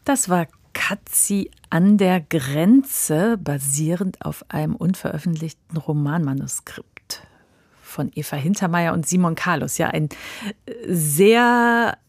Das war Katzi an der Grenze, basierend auf einem unveröffentlichten Romanmanuskript von Eva Hintermeyer und Simon Carlus. Ja, ein sehr,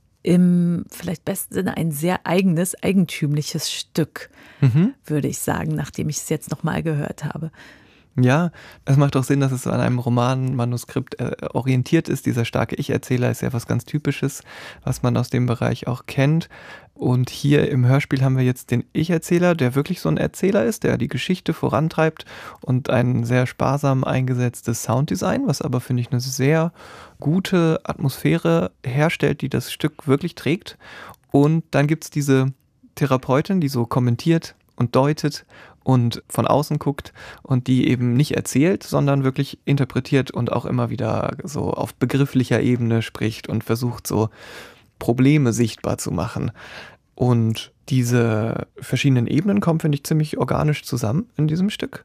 im vielleicht besten Sinne, ein sehr eigenes, eigentümliches Stück, würde ich sagen, nachdem ich es jetzt nochmal gehört habe. Ja, es macht auch Sinn, dass es an einem Romanmanuskript orientiert ist. Dieser starke Ich-Erzähler ist ja was ganz Typisches, was man aus dem Bereich auch kennt. Und hier im Hörspiel haben wir jetzt den Ich-Erzähler, der wirklich so ein Erzähler ist, der die Geschichte vorantreibt und ein sehr sparsam eingesetztes Sounddesign, was aber, finde ich, eine sehr gute Atmosphäre herstellt, die das Stück wirklich trägt. Und dann gibt es diese Therapeutin, die so kommentiert und deutet und von außen guckt und die eben nicht erzählt, sondern wirklich interpretiert und auch immer wieder so auf begrifflicher Ebene spricht und versucht so Probleme sichtbar zu machen. Und diese verschiedenen Ebenen kommen, finde ich, ziemlich organisch zusammen in diesem Stück.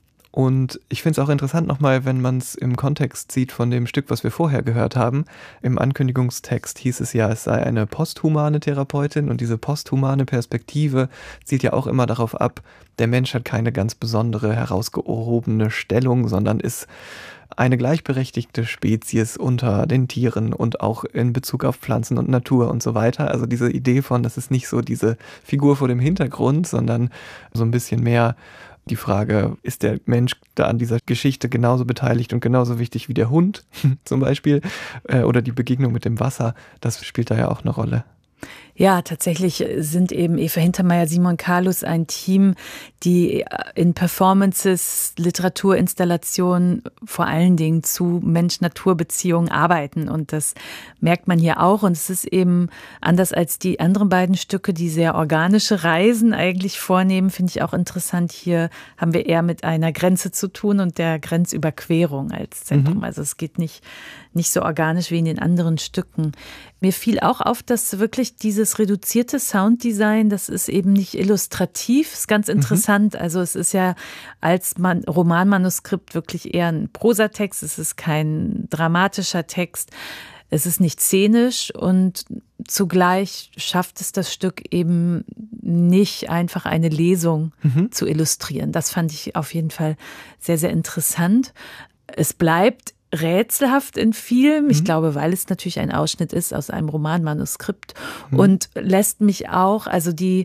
Und ich finde es auch interessant nochmal, wenn man es im Kontext sieht von dem Stück, was wir vorher gehört haben. Im Ankündigungstext hieß es ja, es sei eine posthumane Therapeutin und diese posthumane Perspektive zielt ja auch immer darauf ab, der Mensch hat keine ganz besondere, herausgehobene Stellung, sondern ist eine gleichberechtigte Spezies unter den Tieren und auch in Bezug auf Pflanzen und Natur und so weiter. Also diese Idee von, das ist nicht so diese Figur vor dem Hintergrund, sondern so ein bisschen mehr die Frage, ist der Mensch da an dieser Geschichte genauso beteiligt und genauso wichtig wie der Hund zum Beispiel oder die Begegnung mit dem Wasser, das spielt da ja auch eine Rolle. Ja, tatsächlich sind eben Eva Hintermeyer, Simon Carlus ein Team, die in Performances, Literaturinstallationen vor allen Dingen zu Mensch-Natur-Beziehungen arbeiten. Und das merkt man hier auch. Und es ist eben anders als die anderen beiden Stücke, die sehr organische Reisen eigentlich vornehmen, finde ich auch interessant. Hier haben wir eher mit einer Grenze zu tun und der Grenzüberquerung als Zentrum. Also es geht nicht so organisch wie in den anderen Stücken. Mir fiel auch auf, dass wirklich dieses reduzierte Sounddesign, das ist eben nicht illustrativ, ist ganz interessant. Also es ist ja als Romanmanuskript wirklich eher ein Prosatext, es ist kein dramatischer Text, es ist nicht szenisch und zugleich schafft es das Stück eben nicht einfach eine Lesung zu illustrieren. Das fand ich auf jeden Fall sehr, sehr interessant. Es bleibt rätselhaft in vielem. Ich glaube, weil es natürlich ein Ausschnitt ist aus einem Romanmanuskript und lässt mich auch, also die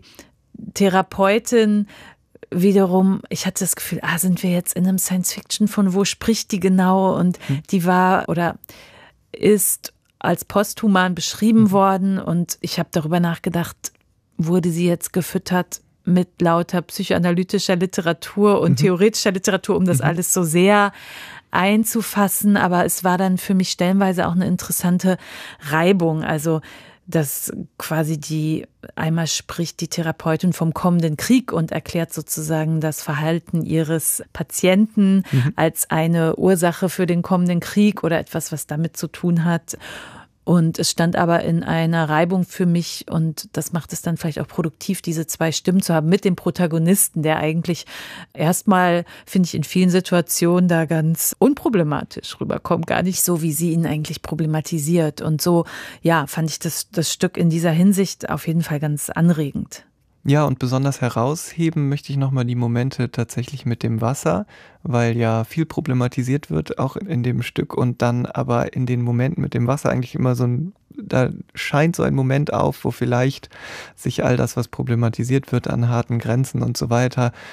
Therapeutin wiederum, ich hatte das Gefühl, sind wir jetzt in einem Science-Fiction, von wo spricht die genau? Und die war oder ist als posthuman beschrieben worden und ich habe darüber nachgedacht, wurde sie jetzt gefüttert mit lauter psychoanalytischer Literatur und theoretischer Literatur, um das alles so sehr einzufassen, aber es war dann für mich stellenweise auch eine interessante Reibung, also dass quasi einmal spricht die Therapeutin vom kommenden Krieg und erklärt sozusagen das Verhalten ihres Patienten als eine Ursache für den kommenden Krieg oder etwas, was damit zu tun hat. Und es stand aber in einer Reibung für mich und das macht es dann vielleicht auch produktiv, diese zwei Stimmen zu haben mit dem Protagonisten, der eigentlich erstmal, finde ich, in vielen Situationen da ganz unproblematisch rüberkommt, gar nicht so, wie sie ihn eigentlich problematisiert. Und so, ja, fand ich das Stück in dieser Hinsicht auf jeden Fall ganz anregend. Ja, und besonders herausheben möchte ich nochmal die Momente tatsächlich mit dem Wasser, weil ja viel problematisiert wird, auch in dem Stück und dann aber in den Momenten mit dem Wasser eigentlich immer da scheint so ein Moment auf, wo vielleicht sich all das, was problematisiert wird an harten Grenzen und so weiter,